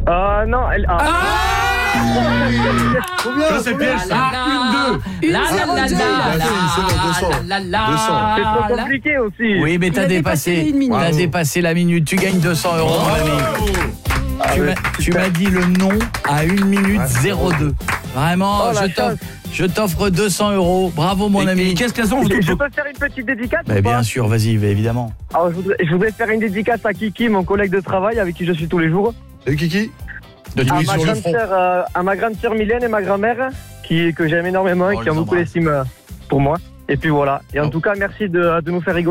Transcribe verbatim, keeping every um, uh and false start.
Ah non, elle. Ah. Combien? Ça, c'est piège, ça. Une, deux. La la la la la la la. C'est trop compliqué aussi. Oui, mais Il t'as a dépassé dépassé, une minute. t'as dépassé la minute. Tu gagnes deux cents euros, mon ami. Tu m'as- Tu m'as dit le nom à une minute zéro deux. Vraiment, Oh, la je t'offre, chance. je t'offre deux cents euros. Bravo, mon Et- ami. et qu'est-ce qu'elles ont? Je peux faire une petite dédicace Bah, ou pas? bien sûr, vas-y, bah, évidemment. Alors, je voudrais, je voudrais faire une dédicace à Kiki, mon collègue de travail avec qui je suis tous les jours. Et Kiki? De À tuer ma, sur le grande front. sœur, euh, à ma grande sœur Mylène et ma grand-mère, qui, que j'aime énormément et Oh, qui ont les beaucoup embrasse. d'estime euh, pour moi. Et puis voilà. Et en Oh. tout cas, merci de, de nous faire rigoler.